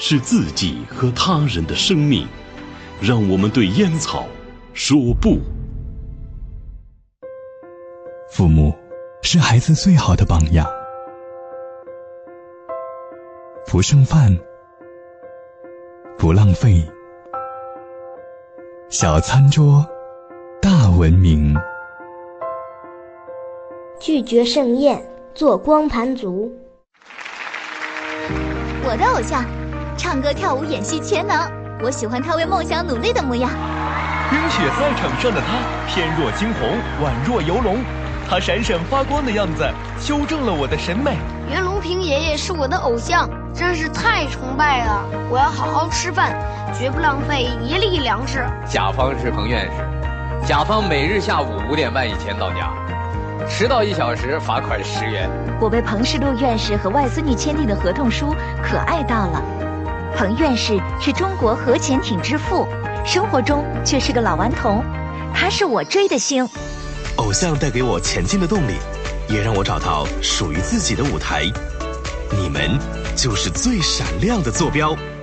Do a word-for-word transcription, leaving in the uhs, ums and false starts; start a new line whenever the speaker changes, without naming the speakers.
是自己和他人的生命，让我们对烟草说不。
父母是孩子最好的榜样，不剩饭，不浪费，小餐桌，大文明。
拒绝盛宴，做光盘族。
我的偶像，唱歌跳舞演戏全能，我喜欢他为梦想努力的模样。
冰雪赛场上的他，翩若惊鸿，宛若游龙，他闪闪发光的样子修正了我的审美。
袁隆平爷爷是我的偶像，真是太崇拜了。我要好好吃饭，绝不浪费一粒粮食。
甲方是彭院士，甲方每日下午五点半以前到家，迟到一小时罚款十元。
我被彭世禄院士和外孙女签订的合同书可爱到了。彭院士是中国核潜艇之父，生活中却是个老顽童，他是我追的星。
偶像带给我前进的动力，也让我找到属于自己的舞台。你们就是最闪亮的坐标。